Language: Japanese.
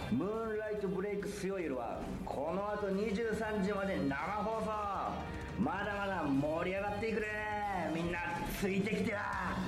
ムーンライトブレイクスヨイルはこの後23時まで生放送。まだまだ盛り上がっていくね。みんなついてきてや。